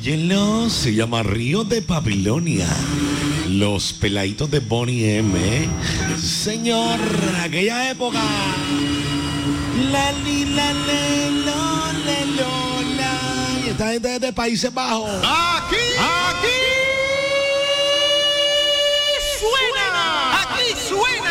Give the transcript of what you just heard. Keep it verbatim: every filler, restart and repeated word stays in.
Óyelo, se llama Río de Babilonia. Los peladitos de Bonnie M. Señor, aquella época. La li la le lo le lo la. Y esta gente de Países Bajos. Aquí, aquí suena, aquí suena.